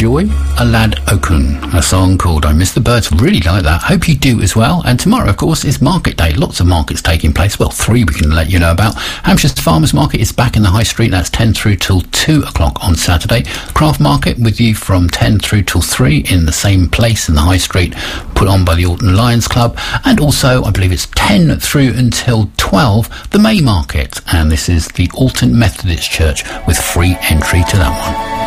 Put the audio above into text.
Joy, a Lad Okun, a song called I Miss the Birds. Really like that. Hope you do as well. And tomorrow, of course, is market day. Lots of markets taking place. Well, 3 we can let you know about. Hampshire's Farmers Market is back in the High Street. That's 10 through till 2 o'clock on Saturday. Craft Market with you from 10 through till 3 in the same place in the High Street, put on by the Alton Lions Club. And also, I believe it's 10 through until 12, the May Market. And this is the Alton Methodist Church with free entry to that one.